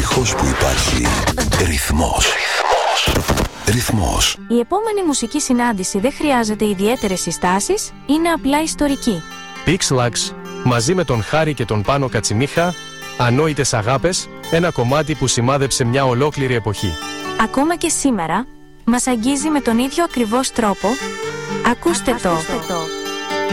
Συνεχώς που υπάρχει ρυθμός. Ρυθμός. Η επόμενη μουσική συνάντηση δεν χρειάζεται ιδιαίτερες συστάσεις, είναι απλά ιστορική. Pixelax, μαζί με τον Χάρη και τον Πάνο Κατσιμίχα, Ανόητες αγάπες, ένα κομμάτι που σημάδεψε μια ολόκληρη εποχή. Ακόμα και σήμερα, μας αγγίζει με τον ίδιο ακριβώς τρόπο. Ακούστε το.